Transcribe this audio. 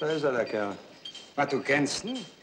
Da ist er, der Kerl. Was, du kennst ihn?